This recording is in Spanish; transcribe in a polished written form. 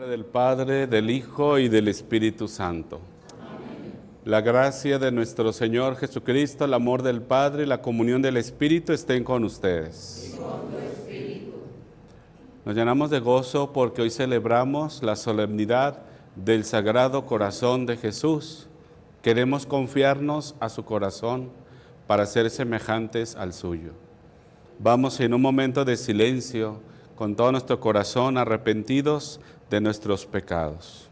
nombre del Padre, del Hijo y del Espíritu Santo. Amén. La gracia de nuestro Señor Jesucristo, el amor del Padre y la comunión del Espíritu estén con ustedes. Y con tu espíritu. Nos llenamos de gozo porque hoy celebramos la solemnidad del Sagrado Corazón de Jesús. Queremos confiarnos a su corazón para ser semejantes al suyo. Vamos en un momento de silencio, con todo nuestro corazón arrepentidos de nuestros pecados.